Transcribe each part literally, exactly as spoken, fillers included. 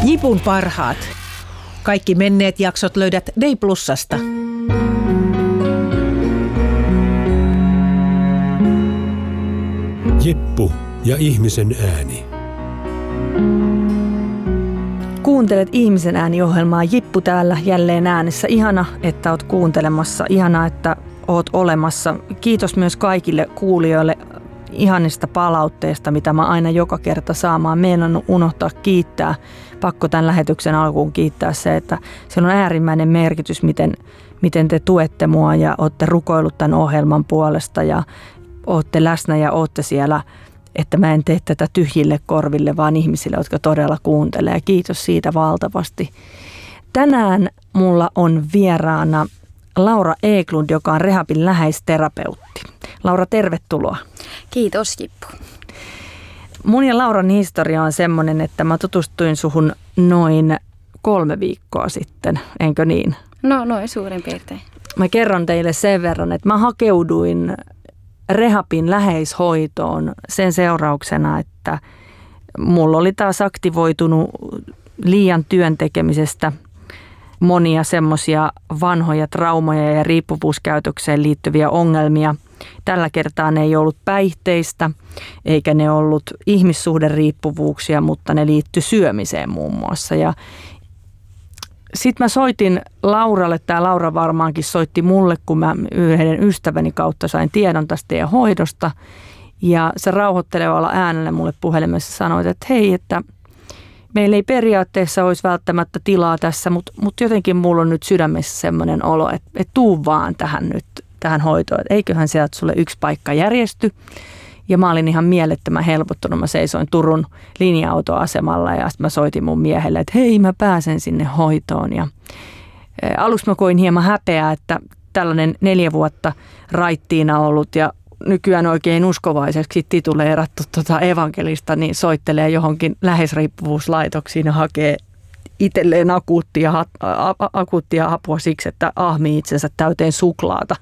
Jipun parhaat. Kaikki menneet jaksot löydät Day Plusasta. Jippu ja ihmisen ääni. Kuuntelet Ihmisen ääni-ohjelmaa. Jippu täällä jälleen äänessä. Ihana, että oot kuuntelemassa. Ihana, että oot olemassa. Kiitos myös kaikille kuulijoille ihanista palautteesta, mitä mä aina joka kerta saamaan. Meidän on unohtaa kiittää. Pakko tämän lähetyksen alkuun kiittää se, että se on äärimmäinen merkitys, miten, miten te tuette mua ja ootte rukoillut tämän ohjelman puolesta ja ootte läsnä ja ootte siellä, että mä en tee tätä tyhjille korville, vaan ihmisille, jotka todella kuuntelee. Kiitos siitä valtavasti. Tänään mulla on vieraana Laura Eklund, joka on Rehabin läheisterapeutti. Laura, tervetuloa. Kiitos, Jippu. Mun ja Lauran historia on semmoinen, että mä tutustuin suhun noin kolme viikkoa sitten, enkö niin? No, noin suurin piirtein. Mä kerron teille sen verran, että mä hakeuduin Rehabin läheishoitoon sen seurauksena, että mulla oli taas aktivoitunut liian työn tekemisestä monia semmoisia vanhoja traumoja ja riippuvuuskäytökseen liittyviä ongelmia. Tällä kertaa ne ei ollut päihteistä, eikä ne ollut ihmissuhderiippuvuuksia, mutta ne liittyi syömiseen muun muassa. Ja sitten mä soitin Lauralle, tämä Laura varmaankin soitti mulle, kun mä yhden ystäväni kautta sain tiedon tästä teidän hoidosta. Ja se rauhoittelevalla äänellä mulle puhelimessa sanoi, että hei, että meillä ei periaatteessa olisi välttämättä tilaa tässä, mutta, mutta jotenkin mulla on nyt sydämessä semmoinen olo, että, että tuu vaan tähän nyt, tähän hoitoon. Että eiköhän sieltä sulle yksi paikka järjesty. Ja mä olin ihan mielettömän helpottunut. Mä seisoin Turun linja-autoasemalla ja sitten mä soitin mun miehelle, että hei, mä pääsen sinne hoitoon. Ja aluksi mä koin hieman häpeää, että tällainen neljä vuotta raittiina ollut ja nykyään oikein uskovaiseksi tituleerattu tota evankelista, niin soittelee johonkin läheisriippuvuuslaitoksiin ja hakee itselleen akuuttia, akuuttia apua siksi, että ahmii itsensä täyteen suklaata.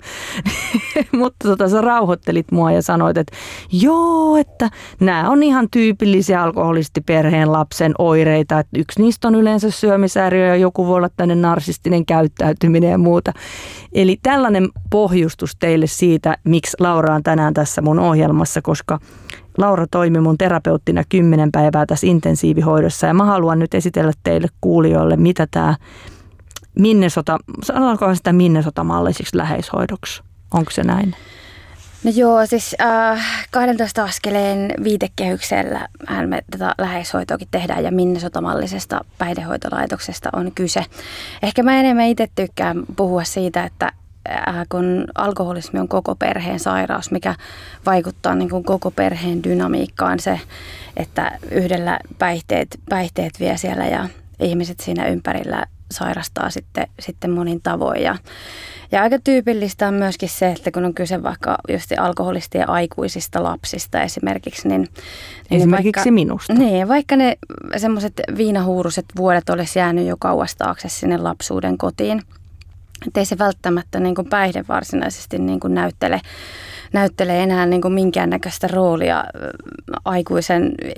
Mutta tota, sä rauhoittelit mua ja sanoit, että joo, että nämä on ihan tyypillisiä alkoholistiperheen lapsen oireita. Että yksi niistä on yleensä syömishäiriö ja joku voi olla tämmöinen narsistinen käyttäytyminen ja muuta. Eli tällainen pohjustus teille siitä, miksi Laura on tänään tässä mun ohjelmassa, koska Laura toimi mun terapeuttina kymmenen päivää tässä intensiivihoidossa ja mä haluan nyt esitellä teille kuulijoille, mitä tämä Minnesota, sanotaanko sitä Minnesota-mallisiksi läheishoidoksi? Onko se näin? No joo, siis äh, kahdentoista askeleen viitekehyksellä me tätä läheishoitoakin tehdään ja Minnesota-mallisesta päihdehoitolaitoksesta on kyse. Ehkä mä enemmän itse tykkään puhua siitä, että kun alkoholismi on koko perheen sairaus, mikä vaikuttaa niin kuin koko perheen dynamiikkaan se, että yhdellä päihteet, päihteet vie siellä ja ihmiset siinä ympärillä sairastaa sitten, sitten monin tavoin. Ja, ja aika tyypillistä on myöskin se, että kun on kyse vaikka just alkoholistien aikuisista lapsista esimerkiksi, niin esimerkiksi vaikka, minusta. Niin, vaikka ne semmoiset viinahuuruset vuodet olisi jäänyt jo kauas taakse sinne lapsuuden kotiin, että ei se välttämättä niin kuin päihde varsinaisesti niin kuin näyttele, näyttele enää niin kuin minkäännäköistä roolia aikuisen